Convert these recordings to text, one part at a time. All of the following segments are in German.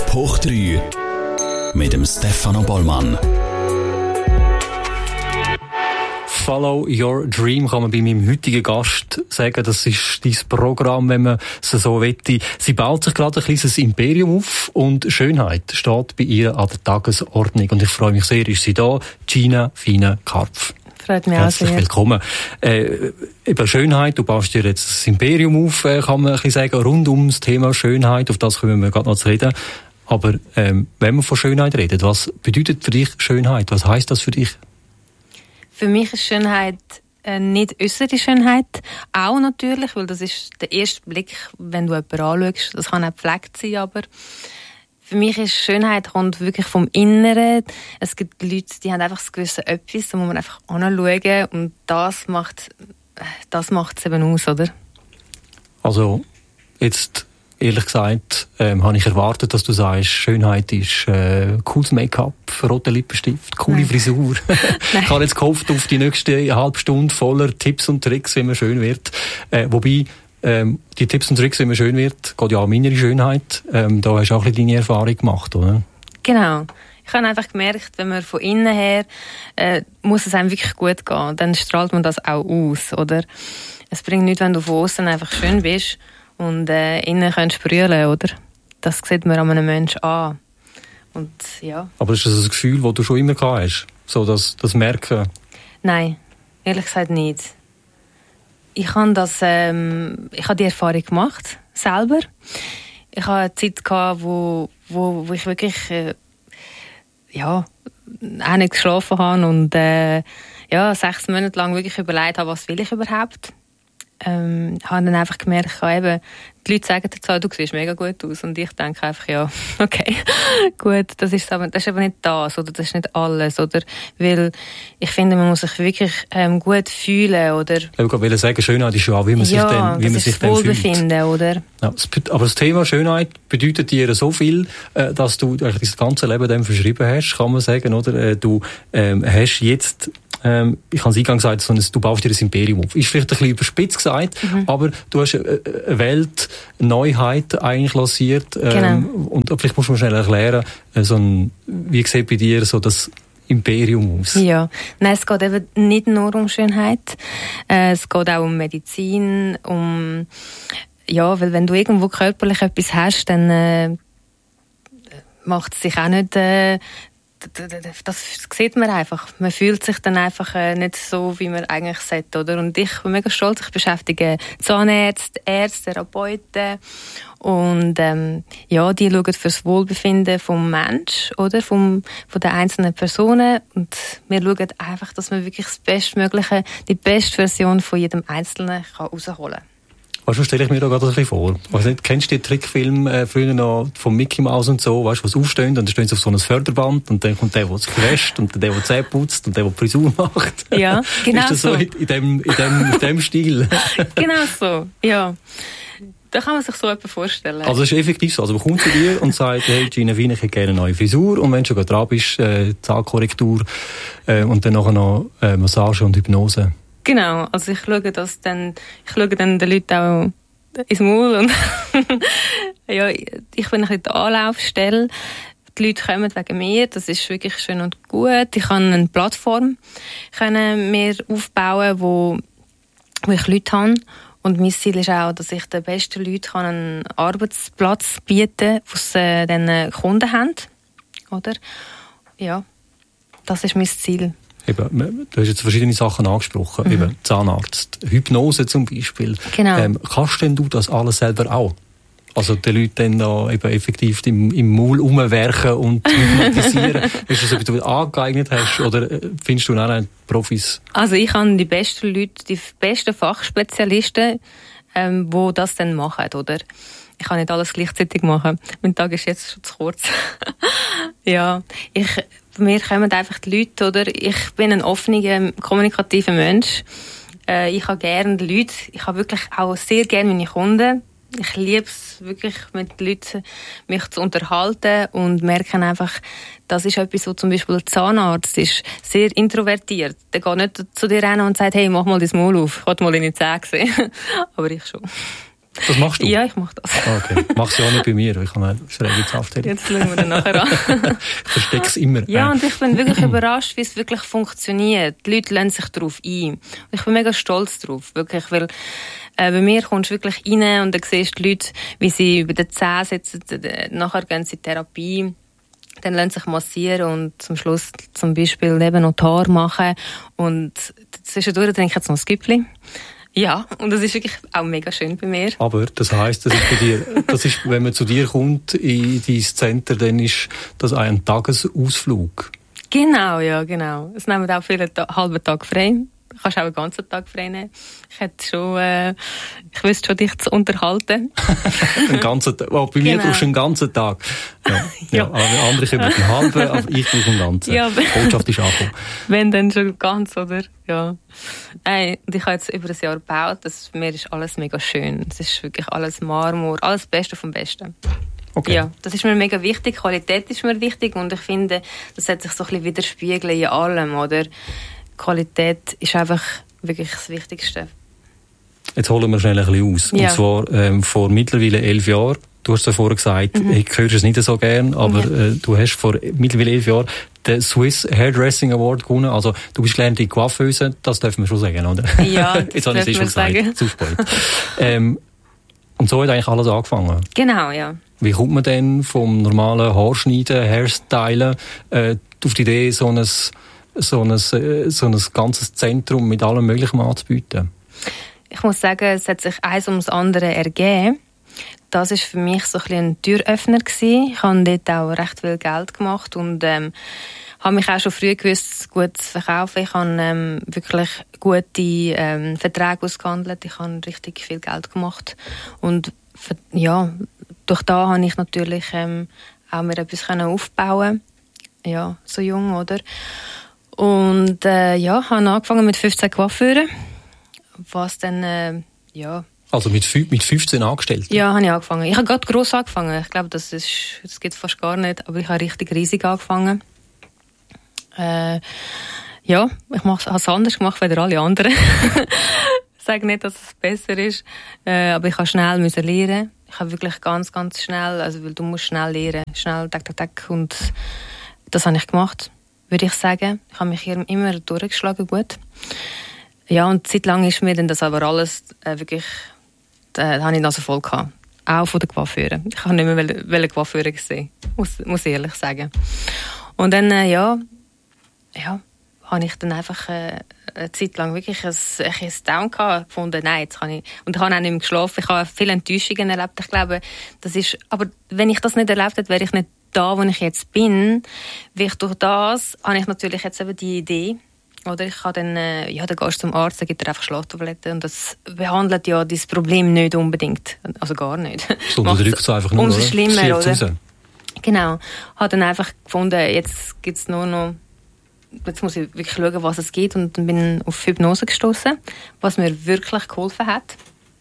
Top hoch 3 mit dem Stefano Bollmann. Follow Your Dream kann man bei meinem heutigen Gast sagen. Das ist dein Programm, wenn man es so wette. Sie baut sich gerade ein kleines Imperium auf und Schönheit steht bei ihr an der Tagesordnung. Und ich freue mich sehr, ist sie da, Gina Fina Karpf. Freut mich herzlich auch sehr. Willkommen. Über Schönheit, du baust dir jetzt das Imperium auf, kann man ein bisschen sagen, rund ums Thema Schönheit. Auf das können wir gerade noch zu reden. Aber wenn man von Schönheit redet, was bedeutet für dich Schönheit? Was heisst das für dich? Für mich ist Schönheit nicht äußere Schönheit, auch natürlich, weil das ist der erste Blick, wenn du jemanden anschaust. Das kann auch gepflegt sein, aber für mich ist Schönheit kommt wirklich vom Inneren. Es gibt Leute, die haben einfach das gewisse Etwas, da muss man einfach anschauen und das macht es eben aus, oder? Also jetzt ehrlich gesagt, habe ich erwartet, dass du sagst, Schönheit ist cooles Make-up, roter Lippenstift, coole Frisur. Ich habe jetzt gehofft auf die nächste halbe Stunde voller Tipps und Tricks, wie man schön wird. Wobei, die Tipps und Tricks, wie man schön wird, geht ja auch um innere Schönheit. Da hast du auch ein bisschen deine Erfahrung gemacht, oder? Genau. Ich habe einfach gemerkt, wenn man von innen her, muss es einem wirklich gut gehen. Dann strahlt man das auch aus, oder? Es bringt nichts, wenn du von außen einfach schön bist und innen kannst sprühen, oder? Das sieht man an einem Menschen an. Und, ja. Aber ist das ein Gefühl, das du schon immer gehabt hast? So das Merken? Nein, ehrlich gesagt nicht. Ich habe die Erfahrung gemacht, selber. Ich hatte eine Zeit gehabt, wo ich wirklich auch nicht geschlafen habe und 6 Monate lang wirklich überlegt habe, was will ich überhaupt. Habe dann einfach gemerkt, die Leute sagen zwar, du siehst mega gut aus und ich denke einfach, ja, okay, gut, das ist aber nicht das oder das ist nicht alles, oder? Weil ich finde, man muss sich wirklich gut fühlen, oder? Ich wollte sagen, Schönheit ist ja auch, wie man sich dann fühlt. Wohlbefinden, oder? Ja, aber das Thema Schönheit bedeutet dir so viel, dass du eigentlich das ganze Leben dem verschrieben hast, kann man sagen, oder? Du hast jetzt ich habe es eingangs gesagt, du baust dir ein Imperium auf. Ist vielleicht ein bisschen überspitzt gesagt, aber du hast eine Weltneuheit eigentlich lanciert. Genau. Und vielleicht musst du mir schnell erklären, wie sieht bei dir so das Imperium aus? Ja, nein, es geht eben nicht nur um Schönheit. Es geht auch um Medizin, weil wenn du irgendwo körperlich etwas hast, dann macht es sich auch nicht... Das sieht man einfach. Man fühlt sich dann einfach nicht so, wie man eigentlich sollte, oder? Und ich bin mega stolz. Ich beschäftige Zahnärzte, Ärzte, Therapeuten. Und, die schauen fürs Wohlbefinden vom Mensch, oder? Von den einzelnen Personen. Und wir schauen einfach, dass man wirklich das Bestmögliche, die beste Version von jedem Einzelnen herausholen kann. Weißt du, stelle ich mir da gerade ein bisschen vor. Also, kennst du den Trickfilm früher noch von Mickey Mouse und so, weißt du, was aufstehen, und dann stehen sie auf so einem Förderband und dann kommt der sich wäscht und der Zähne putzt und der die Frisur macht. Ja, genau so. Ist das so in dem Stil? Genau so, ja. Da kann man sich so etwas vorstellen. Also es ist effektiv so. Also man kommt zu dir und sagt, hey Gina Wien, ich hätte gerne eine neue Frisur, und wenn du schon dran bist, Zahnkorrektur und dann nachher noch Massage und Hypnose. Genau, also ich schaue dann den Leuten auch ins Maul und ja, ich bin ein bisschen die Anlaufstelle. Die Leute kommen wegen mir, das ist wirklich schön und gut. Ich kann eine Plattform mir aufbauen, wo ich Leute habe. Und mein Ziel ist auch, dass ich den besten Leuten einen Arbeitsplatz bieten kann, was sie dann Kunden haben. Oder? Ja, das ist mein Ziel. Eben, du hast jetzt verschiedene Sachen angesprochen, eben Zahnarzt, Hypnose zum Beispiel. Genau. Kannst denn du das alles selber auch? Also die Leute dann da eben effektiv im Maul rumwerken und hypnotisieren. Ist das etwas, du angeeignet hast, oder findest du auch Profis? Also ich habe die besten Leute, die besten Fachspezialisten, die das dann machen, oder? Ich kann nicht alles gleichzeitig machen. Mein Tag ist jetzt schon zu kurz. Ja, mir kommen einfach die Leute, oder? Ich bin ein offener, kommunikativer Mensch. Ich habe gerne die Leute. Ich habe wirklich auch sehr gerne meine Kunden. Ich liebe es wirklich, mit den Leuten mich zu unterhalten und merke einfach, das ist etwas, wo zum Beispiel der Zahnarzt ist sehr introvertiert. Der geht nicht zu dir rein und sagt, hey, mach mal dein Maul auf. Ich will mal deine Zähne sehen. Aber ich schon. Das machst du? Ja, ich mache das. Okay. Mach's ja auch nicht bei mir, ich habe eine schräge Zahnfee. Jetzt schauen wir dann nachher an. Ich verstecke es immer. Ja, und ich bin wirklich überrascht, wie es wirklich funktioniert. Die Leute lassen sich darauf ein. Und ich bin mega stolz drauf, wirklich, weil bei mir kommst du wirklich rein und dann siehst du die Leute, wie sie über den Zähnen sitzen, nachher gehen sie in Therapie, dann lassen sich massieren und zum Schluss zum Beispiel eben noch die Haare machen und zwischendurch trinke ich jetzt noch ein Güppli. Ja, und das ist wirklich auch mega schön bei mir. Aber das heisst, das ist bei dir, das ist, wenn man zu dir kommt in dein Center, dann ist das ein Tagesausflug. Genau, ja, genau. Es nehmen auch viele halben Tag frei. Du kannst auch einen ganzen Tag frei nehmen. Ich hätte schon, ich wüsste schon, dich zu unterhalten. Einen ganzen Tag. Oh, bei mir brauchst du einen ganzen Tag. Ja. Andere kommen einen halben, aber ich brauche einen ganzen. Ja, die Botschaft ist angekommen. Wenn dann schon ganz, oder? Ja. Nein, und ich habe jetzt über ein Jahr gebaut. Für mich ist alles mega schön. Es ist wirklich alles Marmor, alles Beste vom Besten. Okay. Ja, das ist mir mega wichtig. Qualität ist mir wichtig und ich finde, das sollte sich so ein bisschen widerspiegeln in allem, oder? Qualität ist einfach wirklich das Wichtigste. Jetzt holen wir schnell ein bisschen aus. Ja. Und zwar vor mittlerweile 11 Jahren. Du hast ja vorher gesagt, ich höre es nicht so gern, aber du hast vor mittlerweile 11 Jahren den Swiss Hairdressing Award gewonnen. Also du bist gelernte Coiffeuse, das dürfen wir schon sagen, oder? Ja, das jetzt habe ich es schon gesagt. Zu spät. Und so hat eigentlich alles angefangen. Genau, ja. Wie kommt man denn vom normalen Haarschneiden, Hairstylen auf die Idee, so ein ganzes Zentrum mit allem Möglichen anzubieten? Ich muss sagen, es hat sich eins ums andere ergeben. Das war für mich so ein bisschen ein Türöffner gewesen. Ich habe dort auch recht viel Geld gemacht und habe mich auch schon früh gewusst, gut zu verkaufen. Ich habe wirklich gute Verträge ausgehandelt. Ich habe richtig viel Geld gemacht. Und ja, durch da habe ich natürlich auch mir etwas aufbauen. Ja, so jung, oder? Und ja, habe angefangen mit 15 Coiffeuren. Was dann, ja... Also mit 15 Angestellten? Ja, habe ich angefangen. Ich habe gerade gross angefangen. Ich glaube, das geht fast gar nicht. Aber ich habe richtig riesig angefangen. Ja, ich habe es anders gemacht als alle anderen. Ich sage nicht, dass es besser ist. Aber ich habe schnell lernen. Ich habe wirklich ganz, ganz schnell, also weil du musst schnell lernen. Schnell, tak. Und das habe ich gemacht, würde ich sagen. Ich habe mich hier immer durchgeschlagen, gut. Ja, und zeitlang ist mir dann das aber alles wirklich, da habe ich also voll gehabt. Auch von den Coiffeuren. Ich habe nicht mehr welche Coiffeuren gesehen, muss ich ehrlich sagen. Und dann, ja, habe ich dann einfach eine Zeit lang wirklich ein Down gehabt, gefunden, nein, jetzt kann ich, und ich habe auch nicht mehr geschlafen. Ich habe viele Enttäuschungen erlebt. Ich glaube, das ist, aber wenn ich das nicht erlebt hätte, wäre ich nicht da, wo ich jetzt bin. Weil durch das habe ich natürlich jetzt eben die Idee, oder ich kann dann, ja, dann gehst du zum Arzt, dann gibt er einfach Schlaftabletten und das behandelt ja dieses Problem nicht unbedingt, also gar nicht. Sondern drückt es einfach nur, umso schlimmer, oder? Raus. Genau. Habe dann einfach gefunden, jetzt gibt's nur noch, jetzt muss ich wirklich schauen, was es gibt und dann bin auf Hypnose gestoßen, was mir wirklich geholfen hat.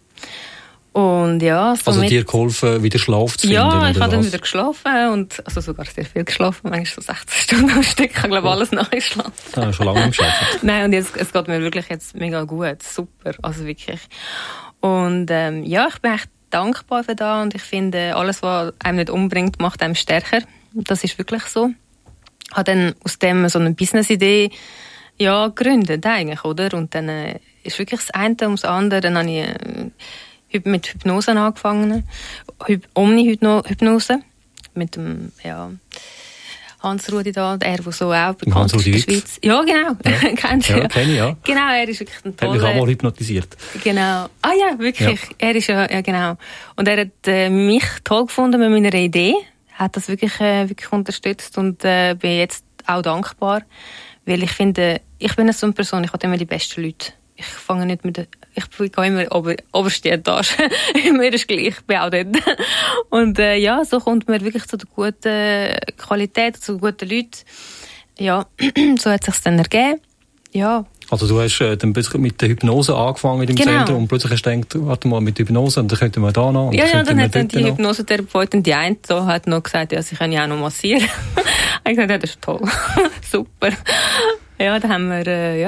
Und ja, also dir geholfen, wieder Schlaf zu finden? Ja, ich habe dann wieder geschlafen und also sogar sehr viel geschlafen, manchmal so 16 Stunden am Stück. Ich glaube, alles nachgeschlafen. Ja, schon lange geschlafen. Nein, und jetzt, es geht mir wirklich jetzt mega gut, super, also wirklich. Und ja, ich bin echt dankbar für das und ich finde, alles, was einem nicht umbringt, macht einem stärker. Das ist wirklich so. Ich habe dann aus dem so eine Business-Idee ja, gegründet eigentlich, oder? Und dann ist wirklich das eine ums andere. Dann habe ich mit Hypnose angefangen. Omni-Hypnose. Mit dem, ja, Hans-Rudi da, der so auch bekannt ist in der Schweiz. Ja, genau. Ja. Kennst du? Ja, kenne ich, ja. Genau, er ist wirklich ein toller... Hat mich auch mal hypnotisiert. Genau. Ah ja, wirklich. Ja. Er ist ja, genau. Und er hat mich toll gefunden mit meiner Idee. Hat das wirklich unterstützt und bin jetzt auch dankbar. Weil ich finde, ich bin so eine Person, ich habe immer die besten Leute. Ich fange nicht mit ich gehe immer oberste Etage. Mir ist gleich, ich bin auch dort. Und ja, so kommt man wirklich zu der guten Qualität, zu guten Leuten. Ja, so hat es sich dann ergeben. Ja. Also du hast dann mit der Hypnose angefangen in dem Zentrum und plötzlich hast du gedacht, warte mal, mit Hypnose, und dann könnten wir da noch. Ja, dann hat dann die Hypnosetherapeutin, die eine, so, hat noch gesagt, ja, sie können ja auch noch massieren. Ich habe gesagt, ja, das ist toll. Super. Ja, dann haben wir, ja,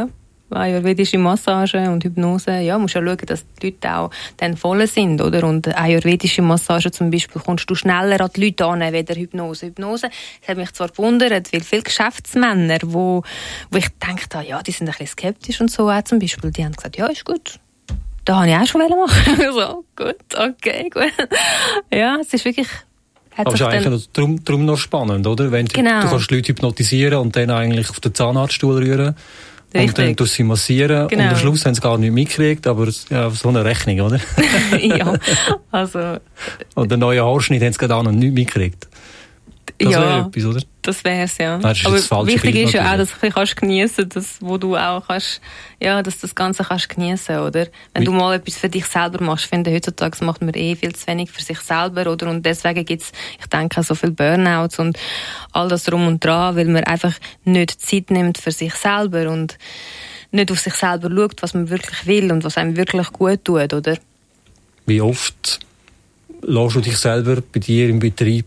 ayurvedische Massage und Hypnose, ja, musst ja schauen, dass die Leute auch dann voll sind, oder? Und ayurvedische Massage zum Beispiel kommst du schneller an die Leute an, weder Hypnose. Hypnose, das hat mich zwar gewundert, weil viele Geschäftsmänner, wo ich gedacht habe, ja, die sind ein bisschen skeptisch und so auch zum Beispiel, die haben gesagt, ja, ist gut. Da habe ich auch schon machen. So, gut, okay, gut. Ja, es ist wirklich... Aber es ist eigentlich darum noch spannend, oder? Wenn genau. Du kannst Leute hypnotisieren und dann eigentlich auf den Zahnarztstuhl rühren. Richtig. Und dann tust du sie massieren. Genau. Und am Schluss haben sie gar nicht mitgekriegt, aber ja, so eine Rechnung, oder? Ja, also... Und den neuen Haarschnitt haben sie gerade auch noch nicht mitgekriegt. Das ja, wäre etwas, oder? Das wär's, ja. Das aber wichtig Bild ist ja auch, natürlich. dass du kannst geniessen, dass wo du auch kannst, ja, dass du das Ganze kannst geniessen, oder? Wenn du mal etwas für dich selber machst, finde heutzutage macht man viel zu wenig für sich selber, oder? Und deswegen gibt's, ich denke, so viel Burnouts und all das drum und dran, weil man einfach nicht Zeit nimmt für sich selber und nicht auf sich selber schaut, was man wirklich will und was einem wirklich gut tut, oder? Wie oft lässt du dich selber bei dir im Betrieb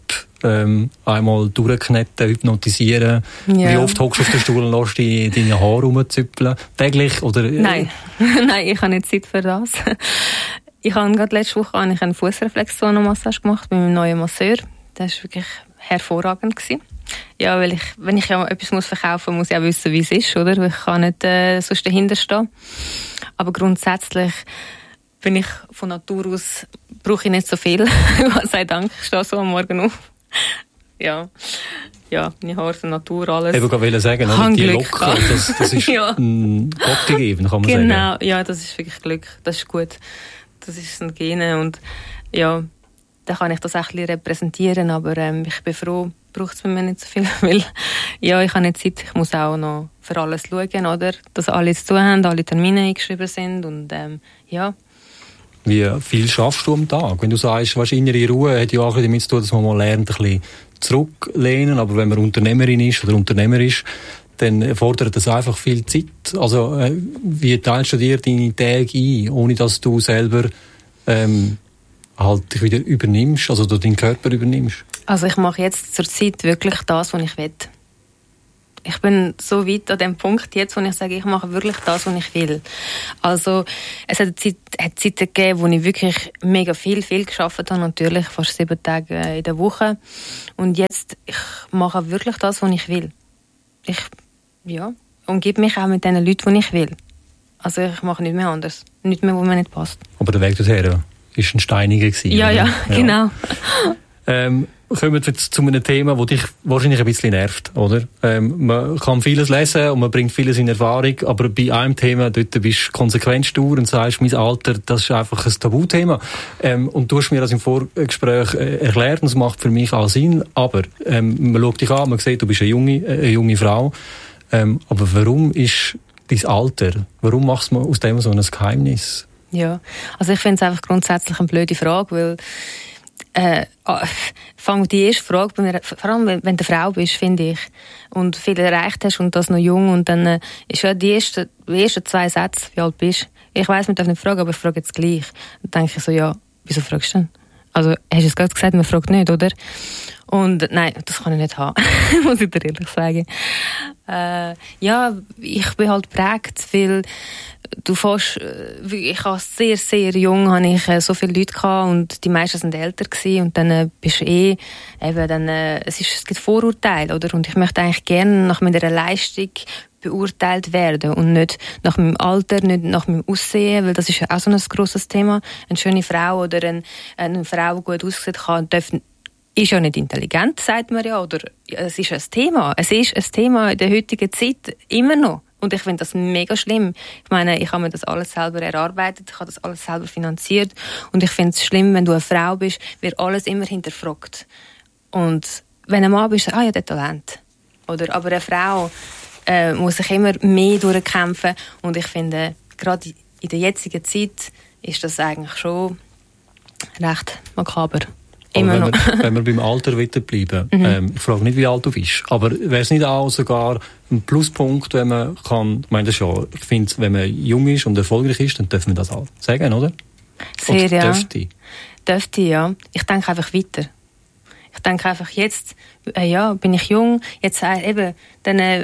einmal durchkneten, hypnotisieren? Ja. Wie oft hockst du auf den Stuhl und lässt deine Haare rumzüppeln? Täglich? Oder? Nein. Nein, ich habe nicht Zeit für das. Ich habe gerade letzte Woche eine Fußreflexzonenmassage gemacht mit meinem neuen Masseur. Das war wirklich hervorragend gewesen. Ja, weil wenn ich ja etwas verkaufen muss, ich auch wissen, wie es ist, oder? Ich kann nicht sonst dahinter stehen. Aber grundsätzlich bin ich von Natur aus, brauche ich nicht so viel. Gott sei Dank, ich stehe so am Morgen auf. Ja, meine Haare sind Natur, alles. Ich wollte sagen, oder? Die Locken, das ist ja. Gott gegeben, kann man sagen. Genau, ja, das ist wirklich Glück. Das ist gut. Das ist ein Gene und ja, dann kann ich das auch ein bisschen repräsentieren, aber ich bin froh, braucht es bei mir nicht so viel, weil ja, ich habe nicht Zeit, ich muss auch noch für alles schauen, oder? Dass alle zu tun haben, alle Termine eingeschrieben sind und ja. Wie viel schaffst du am Tag? Wenn du sagst, weißt, innere Ruhe hat ja auch damit zu tun, dass man mal lernt, ein bisschen zurücklehnen, aber wenn man Unternehmerin ist oder Unternehmer ist, dann fordert das einfach viel Zeit. Also wie teilst du dir deine Tage ein, ohne dass du selber halt dich wieder übernimmst, also du deinen Körper übernimmst? Also ich mache jetzt zur Zeit wirklich das, was ich will. Ich bin so weit an dem Punkt jetzt, wo ich sage, ich mache wirklich das, was ich will. Also es hat Zeiten gegeben, wo ich wirklich mega viel gearbeitet habe, natürlich fast 7 Tage in der Woche. Und jetzt, ich mache wirklich das, was ich will. Ich umgebe mich auch mit den Leuten, die ich will. Also ich mache nicht mehr anders. Nicht mehr, wo mir nicht passt. Aber der Weg dorthin war ein steiniger gewesen. Ja, genau. Kommen wir zu einem Thema, das dich wahrscheinlich ein bisschen nervt, oder? Man kann vieles lesen und man bringt vieles in Erfahrung, aber bei einem Thema, dort bist du konsequent stur und sagst, mein Alter, das ist einfach ein Tabuthema. Und du hast mir das im Vorgespräch erklärt und es macht für mich auch Sinn, aber man schaut dich an, man sieht, du bist eine junge Frau, aber warum ist dein Alter, warum machst du aus dem so ein Geheimnis? Ja, also ich finde es einfach grundsätzlich eine blöde Frage, weil fang die erste Frage bei mir, vor allem wenn du Frau bist, finde ich, und viel erreicht hast und das noch jung, und dann ist ja die ersten 2 Sätze, wie alt bist. Ich weiss, man darf nicht fragen, aber ich frage jetzt gleich. Dann denke ich so, ja, wieso fragst du denn? Also, hast du es gerade gesagt, man fragt nicht, oder? Und nein, das kann ich nicht haben, muss ich dir ehrlich sagen. Ja, ich bin halt geprägt, weil du fährst, ich habe sehr, sehr jung habe ich so viele Leute gehabt und die meisten sind älter gewesen, und dann bist du eben dann, es gibt Vorurteile, oder? Und ich möchte eigentlich gerne nach meiner Leistung beurteilt werden und nicht nach meinem Alter, nicht nach meinem Aussehen, weil das ist ja auch so ein grosses Thema. Eine schöne Frau oder eine Frau, die gut aussieht, ist ja nicht intelligent, sagt man ja, oder es ist ein Thema. Es ist ein Thema in der heutigen Zeit immer noch. Und ich finde das mega schlimm. Ich meine, ich habe mir das alles selber erarbeitet, ich habe das alles selber finanziert, und ich finde es schlimm, wenn du eine Frau bist, wird alles immer hinterfragt. Und wenn du ein Mann bist, ja, der Talent. Oder, aber eine Frau muss sich immer mehr durchkämpfen, und ich finde, gerade in der jetzigen Zeit ist das eigentlich schon recht makaber. Immer noch. Wenn wir beim Alter bleiben, ich frage nicht, wie alt du bist, aber wäre es nicht auch sogar ein Pluspunkt, wenn man kann, ich meine das schon, ich finde, wenn man jung ist und erfolgreich ist, dann dürfen wir das auch sagen, oder? Sehr, oder ja. Dürfte, ja. Ich denke einfach weiter. Ich denke einfach, jetzt bin ich jung, jetzt eben, dann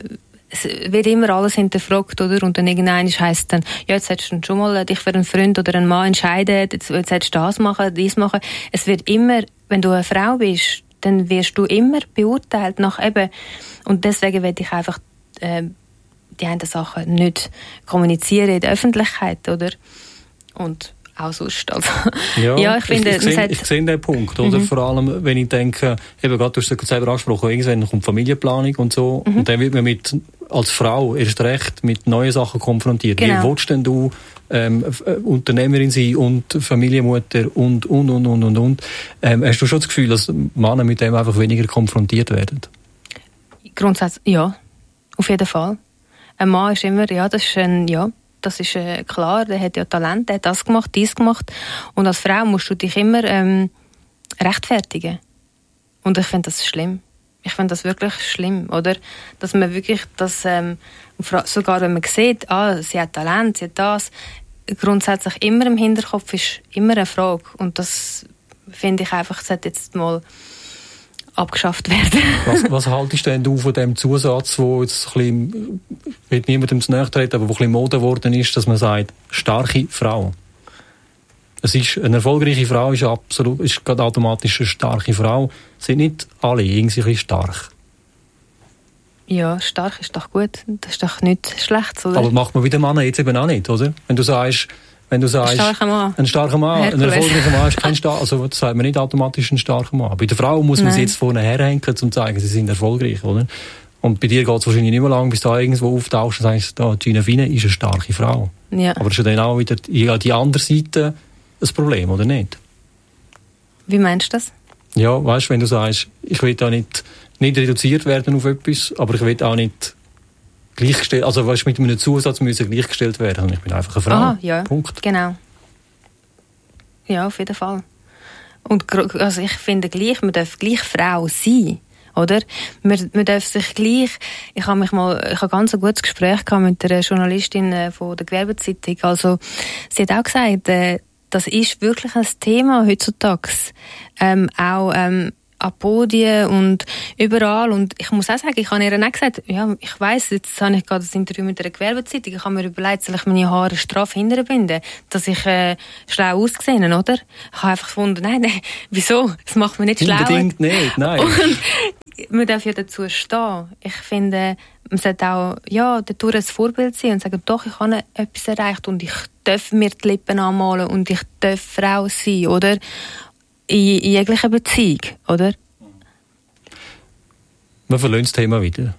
es wird immer alles hinterfragt, oder? Und dann irgendwann heisst dann, ja, jetzt hättest du schon mal dich für einen Freund oder einen Mann entscheiden, jetzt hättest du das machen, dies machen. Es wird immer, wenn du eine Frau bist, dann wirst du immer beurteilt nach eben, und deswegen will ich einfach die einen Sachen nicht kommunizieren in der Öffentlichkeit, oder? Und auch sonst. Also, ja, ich finde, ich sehe den Punkt, oder? Vor allem, wenn ich denke, eben gerade, du hast es selber angesprochen, irgendwann kommt Familienplanung und so, und dann wird man als Frau erst recht mit neuen Sachen konfrontiert. Genau. Wie willst denn du Unternehmerin sein und Familienmutter und. Hast du schon das Gefühl, dass Männer mit dem einfach weniger konfrontiert werden? Grundsätzlich, ja. Auf jeden Fall. Ein Mann ist immer, das ist klar, der hat ja Talent, der hat das gemacht, dies gemacht. Und als Frau musst du dich immer rechtfertigen. Und ich finde das schlimm. Ich finde das wirklich schlimm, oder? Dass man wirklich, sogar wenn man sieht, sie hat Talent, sie hat das, grundsätzlich immer im Hinterkopf ist immer eine Frage. Und das finde ich einfach, sollte jetzt mal abgeschafft werden. Was haltest denn du von dem Zusatz, wo jetzt ein bisschen, ich will niemandem zu nahe treten, aber wo ein bisschen Mode geworden ist, dass man sagt, starke Frau. Eine erfolgreiche Frau ist gerade automatisch eine starke Frau. Sind nicht alle irgendwie stark? Ja, stark ist doch gut. Das ist doch nichts Schlechtes, oder? Aber macht man bei den Männern jetzt eben auch nicht, oder? Wenn du sagst, ein starker Mann, ein erfolgreicher Mann ist kein starker, also das sagt man nicht automatisch ein starker Mann. Bei der Frau muss man sie jetzt vorne herhängen, um zu zeigen, sie sind erfolgreich, oder? Und bei dir geht es wahrscheinlich nicht mehr lang, bis du da irgendwo auftauchst und sagst, Gina Fine ist eine starke Frau. Ja. Aber das ist ja dann auch wieder die andere Seite ein Problem, oder nicht? Wie meinst du das? Ja, weißt du, wenn du sagst, ich will da nicht reduziert werden auf etwas, aber ich will auch nicht gleichgestellt, also weißt, mit einem Zusatz müssen gleichgestellt werden. Und ich bin einfach eine Frau. Aha, ja. Punkt. Genau. Ja, auf jeden Fall. Und also ich finde gleich, man darf gleich Frau sein, oder? Man darf sich gleich. Ich habe ganz ein gutes Gespräch gehabt mit einer Journalistin von der Gewerbezeitung. Also sie hat auch gesagt, das ist wirklich ein Thema heutzutage. Auch an Podien und überall. Und ich muss auch sagen, ich habe ihr dann auch gesagt, ja, ich weiss, jetzt habe ich gerade das Interview mit einer Gewerbezeitung, ich habe mir überlegt, soll ich meine Haare straff hinterbinden, dass ich schlau ausgesehen, oder? Ich habe einfach gefunden, nein, wieso? Das macht mich nicht schlau. Unbedingt nicht, nein. Und man darf ja dazu stehen. Ich finde, man sollte auch, dadurch ein Vorbild sein und sagen, doch, ich habe etwas erreicht und ich darf mir die Lippen anmalen und ich darf Frau sein, oder? In jeglicher Beziehung, oder? Wir verlassen das Thema wieder.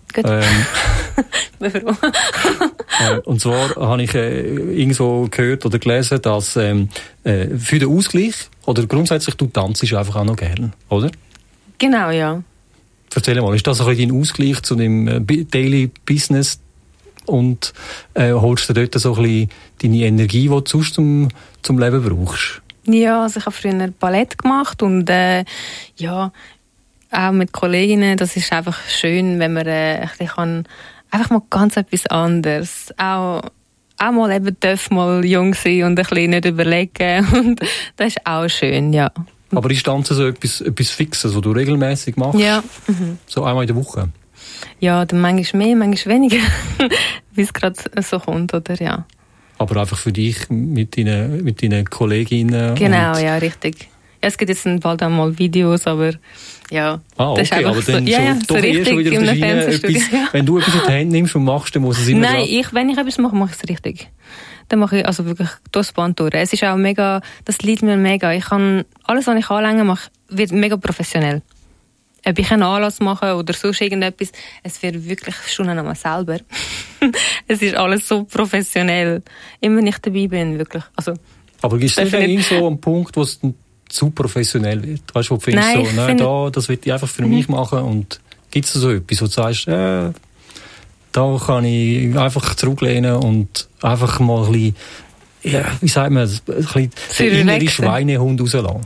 Und zwar habe ich irgendwo gehört oder gelesen, dass für den Ausgleich oder grundsätzlich du tanzt einfach auch noch gerne, oder? Genau, ja. Erzähl mal, ist das ein bisschen dein Ausgleich zu dem Daily Business und holst du dort so ein bisschen deine Energie, die du sonst zum Leben brauchst? Ja, also ich habe früher Ballett gemacht und auch mit Kolleginnen, das ist einfach schön, wenn man kann einfach mal ganz etwas anderes, auch mal eben darf mal jung sein und ein bisschen nicht überlegen und das ist auch schön, ja. Aber ist Tanzen so etwas Fixes, was du regelmäßig machst? Ja. So einmal in der Woche? Ja, dann manchmal mehr, manchmal weniger, wie es gerade so kommt, oder ja. Aber einfach für dich mit deinen Kolleginnen? Genau, ja, richtig. Ja, es gibt jetzt bald auch mal Videos, aber ja. Okay, das ist aber dann so, schon doch eher schon wieder etwas, ja. Wenn du etwas in die Hand nimmst und machst, dann muss es immer Nein, wenn ich etwas mache, mache ich es richtig. Dann mache ich also wirklich durchs Band durch. Es ist auch mega, das liegt mir mega. Alles, was ich anlänge, wird mega professionell. Ob ich einen Anlass mache oder sonst irgendetwas, es wird wirklich schon einmal selber. Es ist alles so professionell. Immer wenn ich dabei bin, wirklich. Also, aber gibt es nicht so einen Punkt, wo es zu professionell wird? Weißt du, wo du findest, das will ich einfach für mich machen und gibt es so etwas, wo du sagst, da kann ich einfach zurücklehnen und einfach mal ein bisschen, wie sagt man, ein bisschen den inneren Schweinehund rauslassen?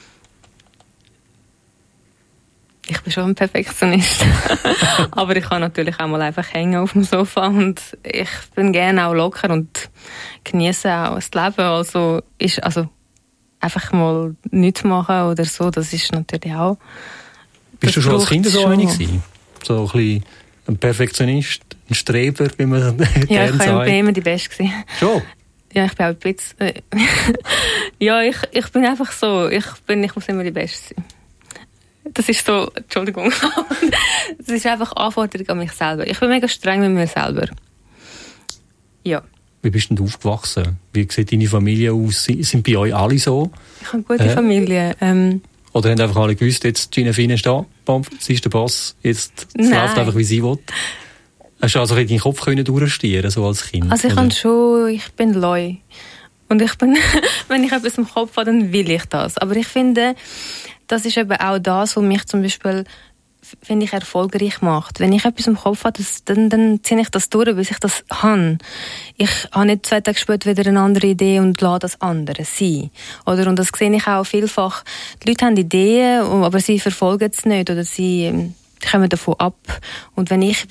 Ich bin schon ein Perfektionist. Aber ich kann natürlich auch mal einfach hängen auf dem Sofa und ich bin gerne auch locker und genieße auch das Leben. Also einfach mal nichts machen oder so, das ist natürlich auch... Bist du schon als Kind so einig gewesen? So ein bisschen ein Perfektionist? ein Streber, wie man ja, gerne sagt? Ich bin immer die Beste. Schon? Ja, ich bin auch ein bisschen... ja, ich bin einfach so. Ich muss immer die Beste sein. Das ist so... Entschuldigung. Das ist einfach Anforderung an mich selber. Ich bin mega streng mit mir selber. Ja. Wie bist denn du aufgewachsen? Wie sieht deine Familie aus? Sind bei euch alle so? Ich habe eine gute Familie. Oder haben einfach alle gewusst, jetzt Gina Fine ist da, sie ist der Boss, jetzt es läuft einfach, wie sie will? Hast du also in deinen Kopf durchstieren, so als Kind? Also ich bin leu. Und wenn ich etwas im Kopf habe, dann will ich das. Aber ich finde, das ist eben auch das, was mich zum Beispiel, finde ich, erfolgreich macht. Wenn ich etwas im Kopf habe, dann ziehe ich das durch, bis ich das habe. Ich habe nicht 2 Tage später wieder eine andere Idee und lasse das andere sein. Oder? Und das sehe ich auch vielfach. Die Leute haben Ideen, aber sie verfolgen es nicht oder sie kommen davon ab. Und wenn ich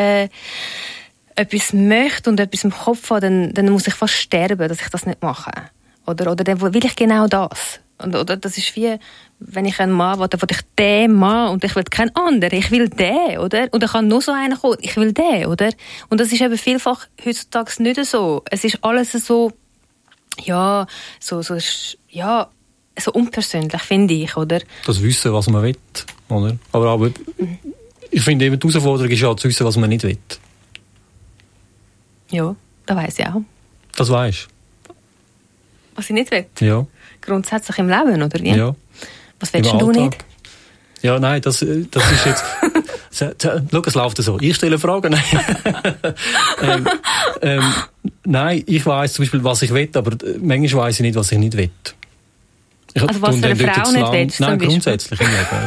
etwas möchte und etwas im Kopf habe, dann muss ich fast sterben, dass ich das nicht mache. Oder dann will ich genau das. Oder das ist wie, wenn ich einen Mann will, dann will ich den Mann und ich will keinen anderen. Ich will den, oder? Und dann kann nur so einer kommen, ich will den, oder? Und das ist eben vielfach heutzutage nicht so. Es ist alles so, ja, so unpersönlich, finde ich, oder? Das Wissen, was man will, oder? Aber ich finde eben, die Herausforderung ist ja zu wissen, was man nicht will. Ja, das weiss ich auch. Das weisst du? Was ich nicht will? Ja. Grundsätzlich im Leben, oder wie? Ja. Was willst du nicht? Ja, nein, das ist jetzt... Schau, es läuft so. Ich stelle Fragen. Nein, ich weiss zum Beispiel, was ich will, aber manchmal weiss ich nicht, was ich nicht will. Also was für eine Frau nicht willst? Nein, grundsätzlich im Leben.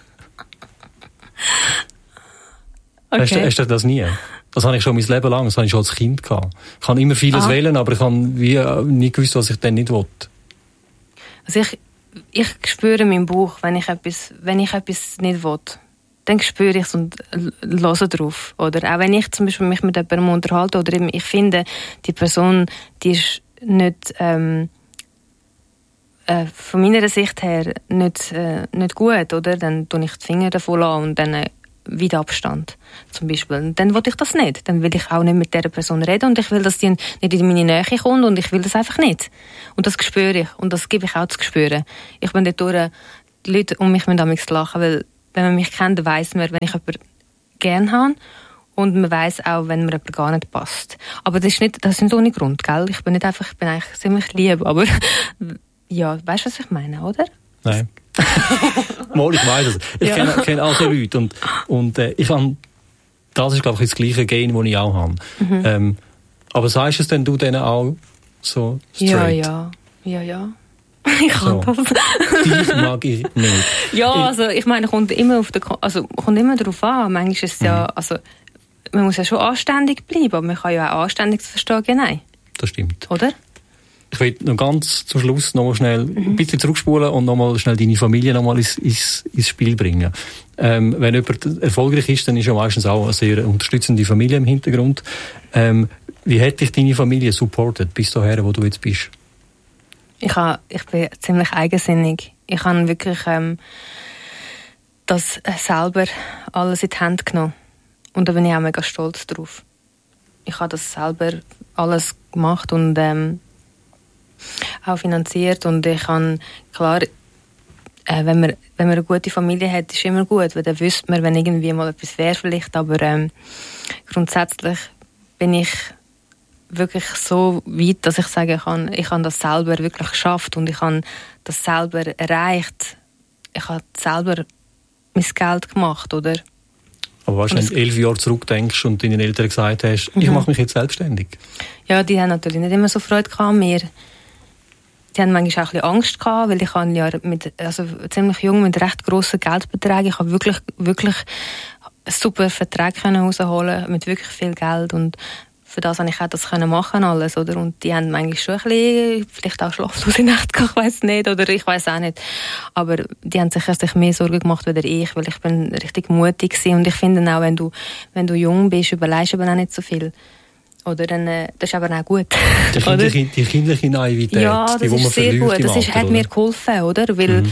Okay. Hast du das nie? Das habe ich schon mein Leben lang, das habe ich schon als Kind gehabt. Ich kann immer vieles wählen, aber ich habe nie gewusst, was ich dann nicht will. Also ich spüre meinen Bauch, wenn ich etwas nicht will. Dann spüre ich es und höre drauf. Oder auch wenn ich zum Beispiel mich mit jemandem unterhalte oder ich finde, die Person, die ist nicht von meiner Sicht her nicht gut, oder? Dann tue ich die Finger davon an und dann wieder Abstand, zum Beispiel. Und dann will ich das nicht. Dann will ich auch nicht mit dieser Person reden und ich will, dass die nicht in meine Nähe kommt und ich will das einfach nicht. Und das spüre ich und das gebe ich auch zu spüren. Ich bin dort durch, die Leute um mich müssen damals lachen, weil wenn man mich kennt, dann weiss man, wenn ich jemanden gerne habe und man weiss auch, wenn mir jemand gar nicht passt. Aber das ist nicht ohne Grund, gell? Ich bin eigentlich ziemlich lieb, aber ja, weißt du, was ich meine, oder? Nein. Mal, ich weiss es. Ich kenne all die Leute und ich habe, das ist glaube ich das gleiche Gen, das ich auch habe. Mhm. Aber sagst du es denn du denen auch so straight? Ja. Ich kann das. Dich mag ich nicht. Ja, also ich meine, kommt immer darauf an. Manchmal ist es ja, also man muss ja schon anständig bleiben, aber man kann ja auch anständig verstehen, nein. Das stimmt. Oder? Ich will noch ganz zum Schluss noch mal schnell ein bisschen zurückspulen und noch mal schnell deine Familie noch mal ins Spiel bringen. Wenn jemand erfolgreich ist, dann ist ja meistens auch eine sehr unterstützende Familie im Hintergrund. Wie hat dich deine Familie supportet bis dahin, wo du jetzt bist? Ich bin ziemlich eigensinnig. Ich habe wirklich das selber alles in die Hand genommen. Und da bin ich auch mega stolz drauf. Ich habe das selber alles gemacht und auch finanziert. Und ich habe, klar, wenn man eine gute Familie hat, ist immer gut, weil dann wüsste man, wenn irgendwie mal etwas wäre vielleicht. Aber grundsätzlich bin ich wirklich so weit, dass ich sagen kann, ich habe das selber wirklich geschafft und ich habe das selber erreicht. Ich habe selber mein Geld gemacht, oder? Aber weißt du, wenn du 11 Jahre zurückdenkst und deinen Eltern gesagt hast, ich mache mich jetzt selbstständig? Ja, die haben natürlich nicht immer so Freude an mir. Die haben manchmal auch ein bisschen Angst gehabt, weil ich habe ja ziemlich jung mit recht grossen Geldbeträgen, ich habe wirklich super Verträge rausholen mit wirklich viel Geld und für das konnte ich auch das machen alles, oder? Und die haben manchmal schon ein bisschen, vielleicht auch schlaflose Nächte gehabt, ich weiss nicht, oder ich weiss auch nicht. Aber die haben sich mehr Sorgen gemacht als ich, weil ich bin richtig mutig gewesen. Und ich finde auch, wenn du jung bist, überlegst du aber auch nicht so viel. Oder dann, das ist aber auch gut. Die kindliche Naivität, ja, das die ist sehr gut. Das hat mir geholfen, oder? Weil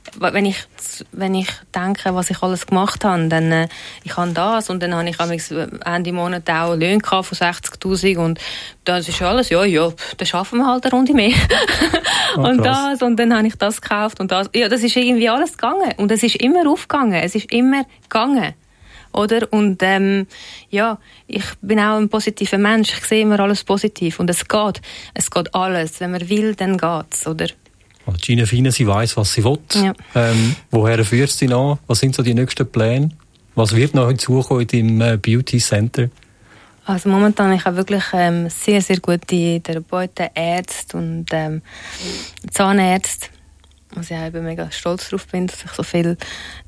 wenn ich denke, was ich alles gemacht habe, dann ich habe das und dann habe ich Ende Monat auch Löhne von 60'000 und das ist alles, ja, dann schaffen wir halt eine Runde mehr. Und das und dann habe ich das gekauft und das. Ja, das ist irgendwie alles gegangen und es ist immer aufgegangen, es ist immer gegangen. Oder? Und ja, ich bin auch ein positiver Mensch, ich sehe immer alles positiv und es geht alles, wenn man will, dann geht's, oder? Gina Fine, sie weiss, was sie will. Ja. Woher führt sie noch? Was sind so die nächsten Pläne? Was wird noch hinzukommen im Beauty Center? Also momentan, ich habe wirklich sehr, sehr gute Therapeuten, Ärzte und Zahnärzte. Also ich bin mega stolz darauf bin, dass ich so viel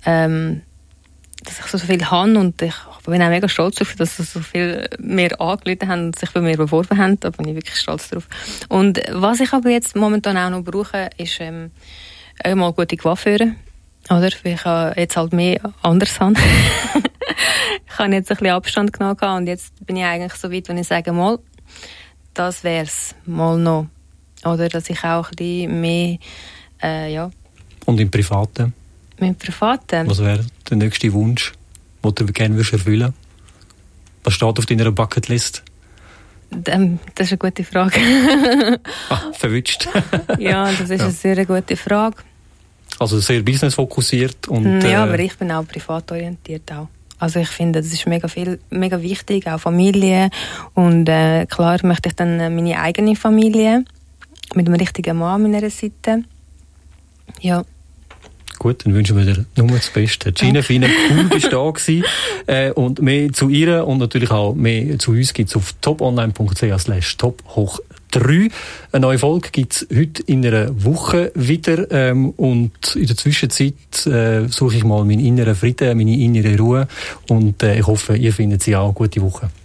habe und ich bin auch mega stolz darauf, dass sie so viel mehr angerufen haben und sich bei mir beworben haben. Da bin ich wirklich stolz drauf. Und was ich aber jetzt momentan auch noch brauche, ist mal gute Coiffeure. Oder? Weil ich jetzt halt mehr anders habe. Ich habe jetzt ein bisschen Abstand genommen und jetzt bin ich eigentlich so weit, wenn ich sage, mal, das wär's mal noch. Oder dass ich auch ein bisschen mehr, ja. Und im Privaten? Im Privaten? Was wäre der nächste Wunsch, den du gerne erfüllen würdest? Was steht auf deiner Bucketlist? Das ist eine gute Frage. Verwünscht. Ja, das ist eine sehr gute Frage. Also sehr businessfokussiert und ja, aber ich bin auch privat orientiert auch. Also ich finde, das ist mega wichtig, auch Familie. Und klar möchte ich dann meine eigene Familie mit dem richtigen Mann an meiner Seite. Ja. Gut, dann wünschen wir dir nur das Beste. Gina Fine, cool bist du da gewesen. Und mehr zu ihr und natürlich auch mehr zu uns gibt es auf toponline.ch/top3. Eine neue Folge gibt es heute in einer Woche wieder. Und in der Zwischenzeit suche ich mal meinen inneren Frieden, meine innere Ruhe. Und ich hoffe, ihr findet sie auch. Gute Woche.